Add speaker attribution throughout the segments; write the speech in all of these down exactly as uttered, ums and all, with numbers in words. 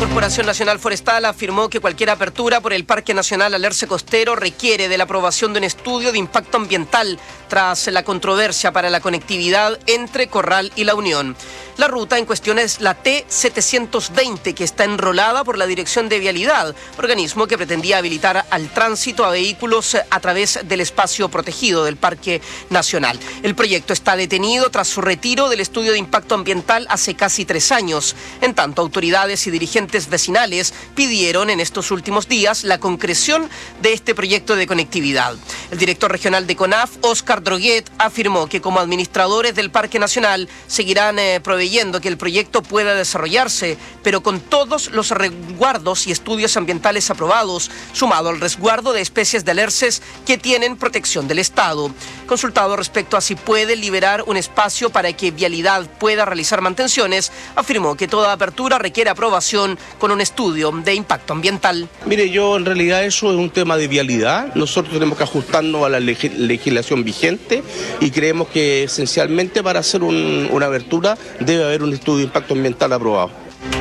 Speaker 1: Corporación Nacional Forestal afirmó que cualquier apertura por el Parque Nacional Alerce Costero requiere de la aprobación de un estudio de impacto ambiental tras la controversia para la conectividad entre Corral y La Unión. La ruta en cuestión es la T setecientos veinte, que está enrolada por la Dirección de Vialidad, organismo que pretendía habilitar al tránsito a vehículos a través del espacio protegido del Parque Nacional. El proyecto está detenido tras su retiro del estudio de impacto ambiental hace casi tres años. En tanto, autoridades y dirigentes vecinales pidieron en estos últimos días la concreción de este proyecto de conectividad. El director regional de CONAF, Óscar Droguet, afirmó que como administradores del Parque Nacional seguirán eh, proveyendo que el proyecto pueda desarrollarse, pero con todos los resguardos y estudios ambientales aprobados, sumado al resguardo de especies de alerces que tienen protección del Estado. Consultado respecto a si puede liberar un espacio para que Vialidad pueda realizar mantenciones, afirmó que toda apertura requiere aprobación con un estudio de impacto ambiental.
Speaker 2: Mire, yo en realidad eso es un tema de vialidad. Nosotros tenemos que ajustarnos a la leg- legislación vigente y creemos que esencialmente para hacer un, una abertura debe haber un estudio de impacto ambiental aprobado.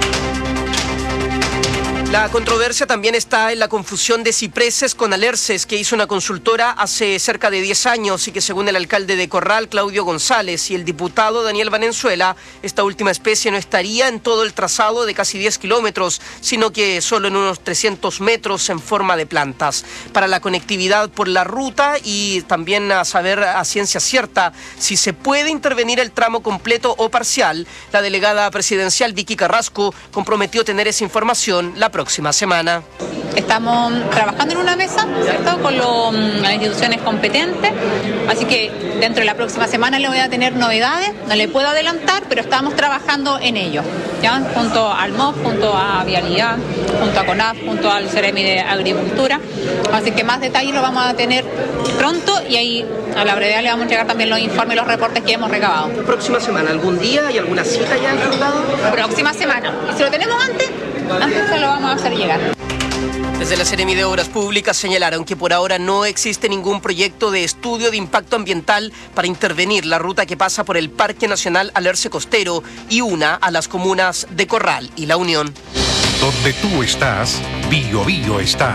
Speaker 1: La controversia también está en la confusión de cipreses con alerces que hizo una consultora hace cerca de diez años y que, según el alcalde de Corral, Claudio González, y el diputado Daniel Valenzuela, esta última especie no estaría en todo el trazado de casi diez kilómetros, sino que solo en unos trescientos metros en forma de plantas. Para la conectividad por la ruta y también a saber a ciencia cierta si se puede intervenir el tramo completo o parcial, la delegada presidencial Vicky Carrasco comprometió tener esa información la próxima semana.
Speaker 3: Estamos trabajando en una mesa, ¿cierto?, con lo, las instituciones competentes, así que dentro de la próxima semana le voy a tener novedades, no le puedo adelantar, pero estamos trabajando en ello, ¿ya? Junto al M O F, junto a Vialidad, junto a CONAF, junto al Ceremi de Agricultura, así que más detalles lo vamos a tener pronto y ahí a la brevedad le vamos a entregar también los informes y los reportes que hemos recabado.
Speaker 1: ¿Próxima semana? ¿Algún día y alguna cita ya agendada?
Speaker 3: Próxima semana, y si lo tenemos antes, antes se lo vamos a hacer llegar.
Speaker 1: Desde la Seremi de Obras Públicas señalaron que por ahora no existe ningún proyecto de estudio de impacto ambiental para intervenir la ruta que pasa por el Parque Nacional Alerce Costero y una a las comunas de Corral y La Unión.
Speaker 4: Donde tú estás, Bio Bio está.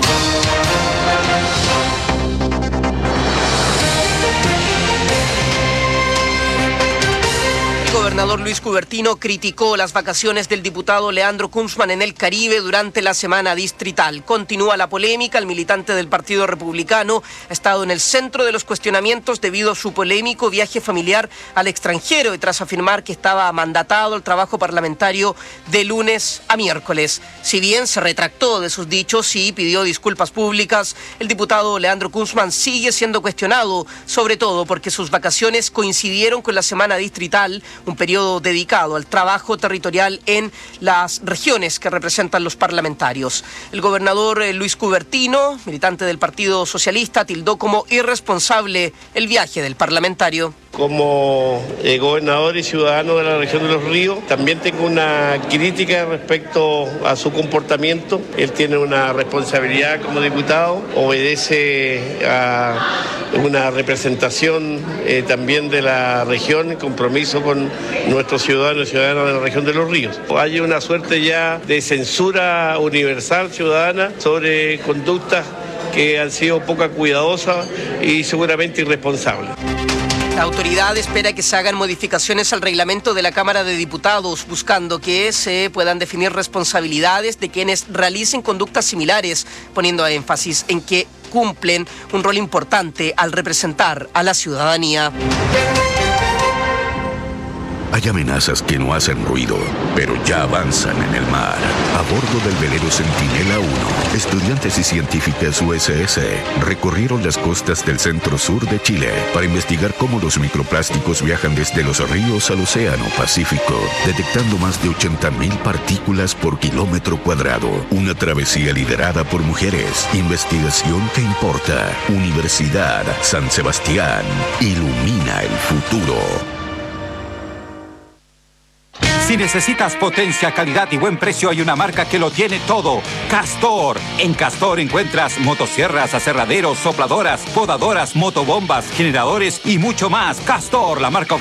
Speaker 1: El gobernador Luis Cubertino criticó las vacaciones del diputado Leandro Kunzman en el Caribe durante la semana distrital. Continúa la polémica. El militante del Partido Republicano ha estado en el centro de los cuestionamientos debido a su polémico viaje familiar al extranjero y tras afirmar que estaba mandatado el trabajo parlamentario de lunes a miércoles. Si bien se retractó de sus dichos y pidió disculpas públicas, el diputado Leandro Kunzman sigue siendo cuestionado, sobre todo porque sus vacaciones coincidieron con la semana distrital, un periodo dedicado al trabajo territorial en las regiones que representan los parlamentarios. El gobernador eh, Luis Cubertino, militante del Partido Socialista, tildó como irresponsable el viaje del parlamentario.
Speaker 5: Como eh, gobernador y ciudadano de la región de Los Ríos, también tengo una crítica respecto a su comportamiento. Él tiene una responsabilidad como diputado, obedece a una representación eh, también de la región, compromiso con nuestros ciudadanos y ciudadanas de la región de Los Ríos. Hay una suerte ya de censura universal ciudadana sobre conductas que han sido poco cuidadosas y seguramente irresponsables.
Speaker 1: La autoridad espera que se hagan modificaciones al reglamento de la Cámara de Diputados, buscando que se puedan definir responsabilidades de quienes realicen conductas similares, poniendo énfasis en que cumplen un rol importante al representar a la ciudadanía.
Speaker 6: Hay amenazas que no hacen ruido, pero ya avanzan en el mar. A bordo del velero Centinela uno, estudiantes y científicas U S S recorrieron las costas del centro-sur de Chile para investigar cómo los microplásticos viajan desde los ríos al Océano Pacífico, detectando más de ochenta mil partículas por kilómetro cuadrado. Una travesía liderada por mujeres. Investigación que importa. Universidad San Sebastián. Ilumina el futuro.
Speaker 7: Si necesitas potencia, calidad y buen precio, hay una marca que lo tiene todo. Castor. En Castor encuentras motosierras, aserraderos, sopladoras, podadoras, motobombas, generadores y mucho más. Castor, la marca